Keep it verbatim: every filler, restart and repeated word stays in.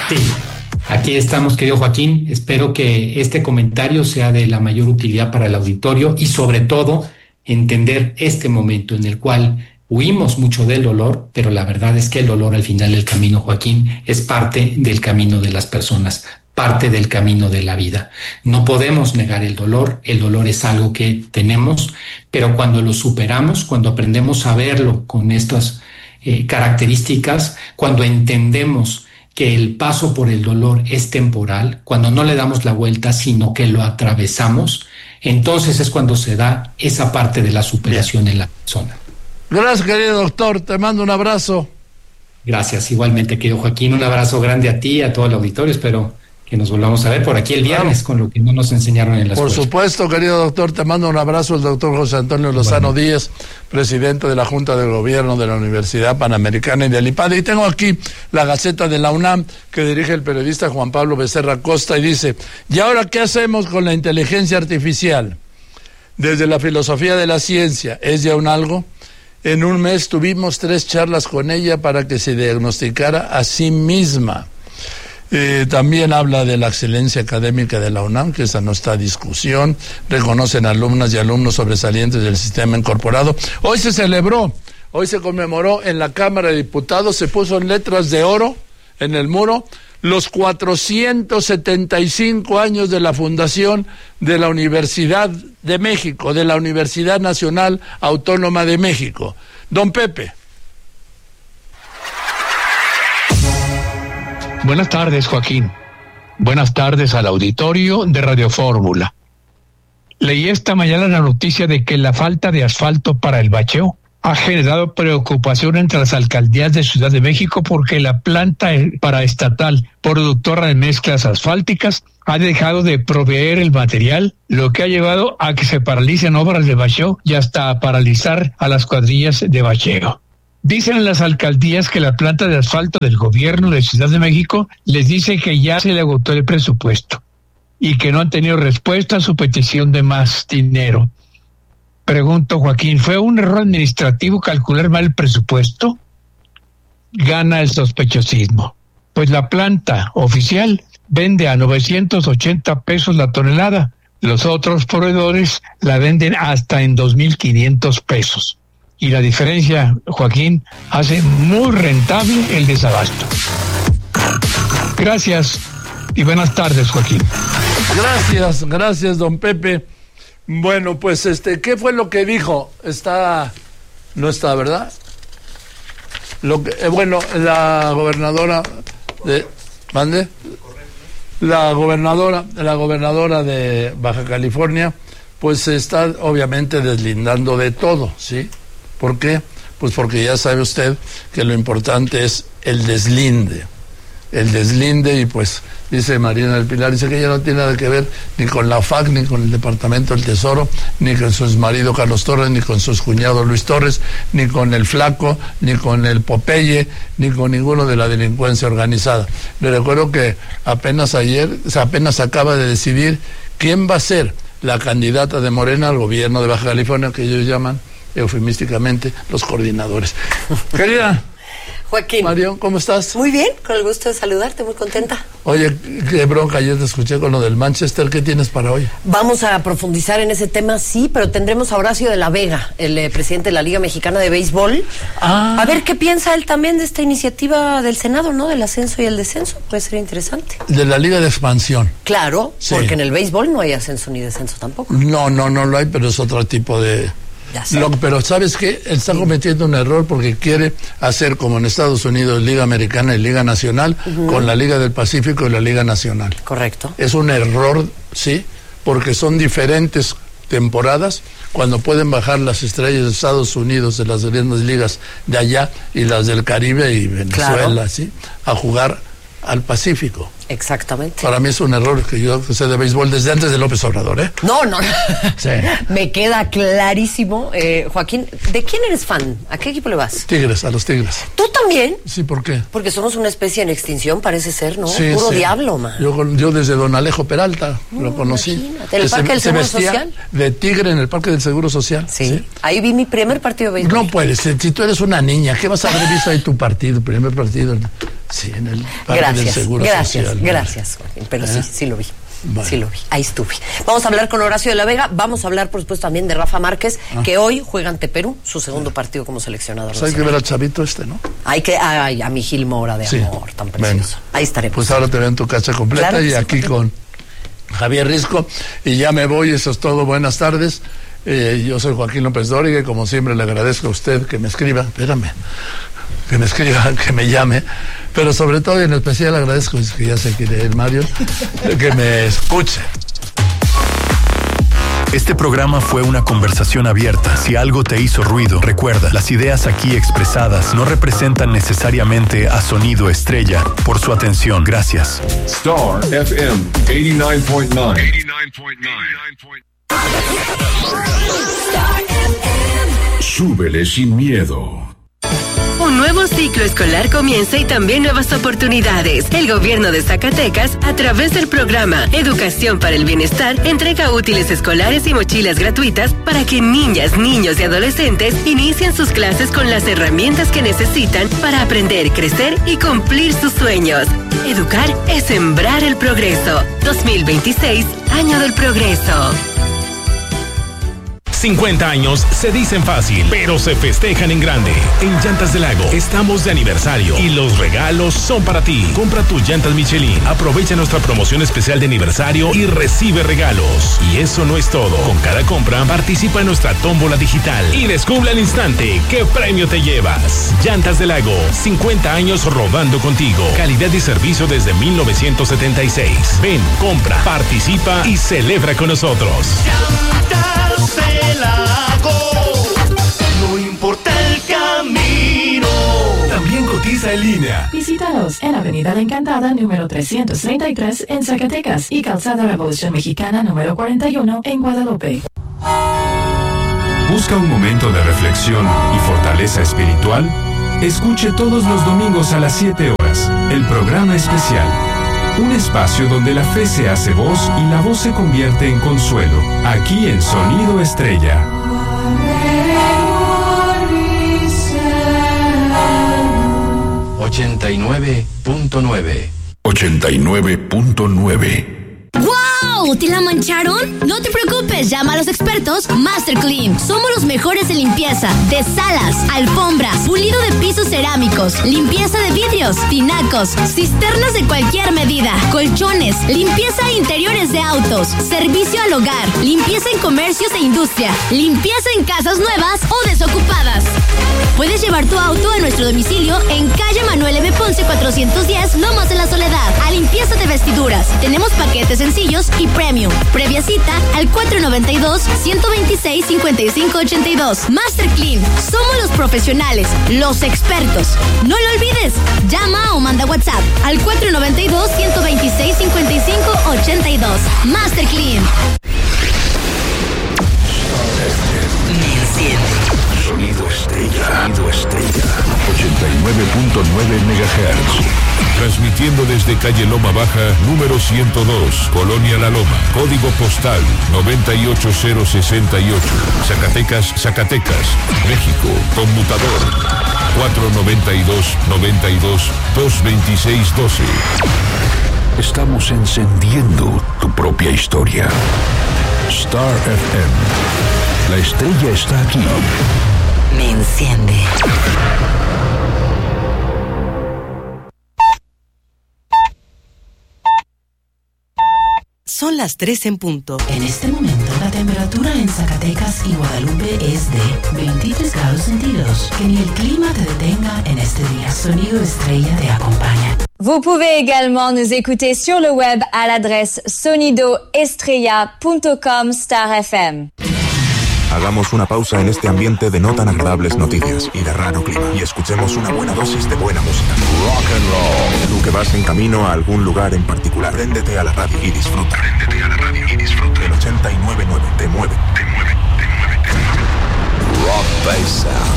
Sí, aquí estamos, querido Joaquín. Espero que este comentario sea de la mayor utilidad para el auditorio y sobre todo entender este momento en el cual huimos mucho del dolor, pero la verdad es que el dolor al final del camino, Joaquín, es parte del camino de las personas, parte del camino de la vida. No podemos negar el dolor, el dolor es algo que tenemos, pero cuando lo superamos, cuando aprendemos a verlo con estas eh, características, cuando entendemos que el paso por el dolor es temporal, cuando no le damos la vuelta, sino que lo atravesamos, entonces es cuando se da esa parte de la superación Bien. En la persona. Gracias, querido doctor, te mando un abrazo. Gracias, igualmente, querido Joaquín, un abrazo grande a ti y a todo el auditorio, espero que nos volvamos a ver por aquí el viernes, con lo que no nos enseñaron en la escuela. Por supuesto, querido doctor, te mando un abrazo, el doctor José Antonio Lozano bueno. Díaz, presidente de la Junta de Gobierno de la Universidad Panamericana y del IPADE. Y tengo aquí la Gaceta de la UNAM, que dirige el periodista Juan Pablo Becerra Costa, y dice, ¿y ahora qué hacemos con la inteligencia artificial? Desde la filosofía de la ciencia, ¿es ya un algo? En un mes tuvimos tres charlas con ella para que se diagnosticara a sí misma. Eh, también habla de la excelencia académica de la UNAM, que esa no está a discusión. Reconocen alumnas y alumnos sobresalientes del sistema incorporado. Hoy se celebró, hoy se conmemoró en la Cámara de Diputados, se puso en letras de oro en el muro los cuatrocientos setenta y cinco años de la fundación de la Universidad de México, de la Universidad Nacional Autónoma de México. Don Pepe. Buenas tardes, Joaquín. Buenas tardes al auditorio de Radio Fórmula. Leí esta mañana la noticia de que la falta de asfalto para el bacheo ha generado preocupación entre las alcaldías de Ciudad de México porque la planta paraestatal productora de mezclas asfálticas ha dejado de proveer el material, lo que ha llevado a que se paralicen obras de bacheo y hasta a paralizar a las cuadrillas de bacheo. Dicen las alcaldías que la planta de asfalto del gobierno de Ciudad de México les dice que ya se le agotó el presupuesto y que no han tenido respuesta a su petición de más dinero. Pregunto, Joaquín, ¿fue un error administrativo calcular mal el presupuesto? Gana el sospechosismo, pues la planta oficial vende a novecientos ochenta pesos la tonelada. Los otros proveedores la venden hasta en dos mil quinientos pesos. Y la diferencia, Joaquín, hace muy rentable el desabasto. Gracias y buenas tardes, Joaquín. Gracias, gracias, don Pepe. Bueno, pues, este, ¿qué fue lo que dijo? Está, no está, ¿verdad? Lo que, eh, bueno, la gobernadora de, ¿mande? La gobernadora, la gobernadora de Baja California, pues se está obviamente deslindando de todo, ¿sí? ¿Por qué? Pues porque ya sabe usted que lo importante es el deslinde. El deslinde, y pues dice Marina del Pilar, dice que ella no tiene nada que ver ni con la F A C, ni con el Departamento del Tesoro, ni con su marido Carlos Torres, ni con sus cuñados Luis Torres, ni con el Flaco, ni con el Popeye, ni con ninguno de la delincuencia organizada. Le recuerdo que apenas ayer, o sea, apenas acaba de decidir quién va a ser la candidata de Morena al gobierno de Baja California, que ellos llaman eufemísticamente los coordinadores. Querida Joaquín. Marión, ¿cómo estás? Muy bien, con el gusto de saludarte, muy contenta. Oye, qué bronca, ayer te escuché con lo del Manchester, ¿qué tienes para hoy? Vamos a profundizar en ese tema, sí, pero tendremos a Horacio de la Vega, el eh, presidente de la Liga Mexicana de Béisbol. Ah. A ver qué piensa él también de esta iniciativa del Senado, ¿no? Del ascenso y el descenso, puede ser interesante. De la Liga de Expansión. Claro, sí. Porque en el béisbol no hay ascenso ni descenso tampoco. No, no, no lo hay, pero es otro tipo de... Lo, pero ¿sabes qué? Él está cometiendo un error porque quiere hacer como en Estados Unidos Liga Americana y Liga Nacional, uh-huh, con la Liga del Pacífico y la Liga Nacional. Correcto. Es un error, sí, porque son diferentes temporadas cuando pueden bajar las estrellas de Estados Unidos de las grandes ligas de allá y las del Caribe y Venezuela, claro, ¿sí? A jugar al Pacífico. Exactamente. Para mí es un error que yo sé de béisbol desde antes de López Obrador, ¿eh? No, no. Sí. Me queda clarísimo. Eh, Joaquín, ¿de quién eres fan? ¿A qué equipo le vas? Tigres, a los Tigres. ¿Tú también? Sí, ¿por qué? Porque somos una especie en extinción, parece ser, ¿no? Sí, Puro sí. diablo, man. Yo, yo desde don Alejo Peralta no, lo conocí. Imagínate. ¿El Parque se, del Seguro Social? De tigre en el Parque del Seguro Social. Sí. sí. Ahí vi mi primer partido de béisbol. No puedes, si tú eres una niña, ¿qué vas a haber visto ahí tu partido, primer partido? Sí, en el parque gracias, del Seguro gracias, Social. Gracias, Joaquín, pero ¿Eh? sí, sí lo vi. Bueno. Sí lo vi, ahí estuve. Vamos a hablar con Horacio de la Vega, vamos a hablar por supuesto también de Rafa Márquez, ah. que hoy juega ante Perú, su segundo sí. partido como seleccionador. Pues hay que ver al chavito este, ¿no? Hay que, ay, a mi Gil Mora de sí. amor, tan precioso. Venga. Ahí estaremos. Pues ahora te veo en tu casa completa claro y sí, aquí con Javier Risco, y ya me voy, eso es todo, buenas tardes. Eh, yo soy Joaquín López Dóriga y como siempre le agradezco a usted que me escriba, espérame, que me escriba, que me llame, pero sobre todo y en especial agradezco, es que ya se quiere el Mario, que me escuche. Este programa fue una conversación abierta. Si algo te hizo ruido, recuerda, las ideas aquí expresadas no representan necesariamente a Sonido Estrella. Por su atención, gracias. Star F M ochenta y nueve punto nueve. Súbele sin miedo. Un nuevo ciclo escolar comienza y también nuevas oportunidades. El gobierno de Zacatecas, a través del programa Educación para el Bienestar, entrega útiles escolares y mochilas gratuitas para que niñas, niños y adolescentes inicien sus clases con las herramientas que necesitan para aprender, crecer y cumplir sus sueños. Educar es sembrar el progreso. dos mil veintiséis, Año del Progreso. cincuenta años se dicen fácil, pero se festejan en grande. En Llantas del Lago estamos de aniversario y los regalos son para ti. Compra tus llantas Michelin, aprovecha nuestra promoción especial de aniversario y recibe regalos. Y eso no es todo. Con cada compra participa en nuestra tómbola digital y descubre al instante qué premio te llevas. Llantas del Lago, cincuenta años rodando contigo. Calidad y servicio desde mil novecientos setenta y seis. Ven, compra, participa y celebra con nosotros. Llantas del Lago, no importa el camino. También cotiza en línea. Visítanos en Avenida La Encantada, número trescientos treinta y tres en Zacatecas y Calzada Revolución Mexicana, número cuarenta y uno en Guadalupe. ¿Busca un momento de reflexión y fortaleza espiritual? Escuche todos los domingos a las siete horas el programa especial. Un espacio donde la fe se hace voz y la voz se convierte en consuelo. Aquí en Sonido Estrella. ochenta y nueve punto nueve. ochenta y nueve punto nueve. ¡Wow! ¿Te la mancharon? No te preocupes, llama a los expertos Master Clean. Somos los mejores de limpieza de salas, alfombras, pulido de pisos cerámicos, limpieza de vidrios, tinacos, cisternas de cualquier medida, colchones, limpieza de interiores de autos, servicio al hogar, limpieza en comercios e industria, limpieza en casas nuevas o desocupadas. Puedes llevar tu auto a nuestro domicilio en calle Manuel M. Ponce cuatrocientos diez, Lomas de la Soledad, a limpieza de vestiduras. Tenemos paquetes sencillos y premium. Previa cita al cuatro noventa y dos, ciento veintiséis, cincuenta y cinco ochenta y dos. Master Clean. Somos los profesionales, los expertos. No lo olvides. Llama o manda WhatsApp al cuatro noventa y dos, ciento veintiséis, cincuenta y cinco ochenta y dos. Master Clean. Sonido Estrella. Sonido Estrella. ochenta y nueve punto nueve megahertz. Transmitiendo desde calle Loma Baja, número ciento dos, Colonia La Loma. Código postal noventa y ocho cero sesenta y ocho. Zacatecas, Zacatecas, México. Conmutador cuatro noventa y dos, noventa y dos, dos veintiséis doce. Estamos encendiendo tu propia historia. Star F M. La estrella está aquí. Me enciende. Son las tres en punto. En este momento la temperatura en Zacatecas y Guadalupe es de veintitrés grados centígrados. Que ni el clima te detenga en este día. Sonido Estrella te acompaña. Vous pouvez également nous écouter sur le web à l'adresse sonido estrella punto com Star F M. Hagamos una pausa en este ambiente de no tan agradables noticias y de raro clima y escuchemos una buena dosis de buena música. Rock and roll. Tú que vas en camino a algún lugar en particular, préndete a la radio y disfruta. Préndete a la radio y disfruta. El ochenta y nueve punto nueve te mueve, te mueve, te mueve, te mueve. Rock Base Sound.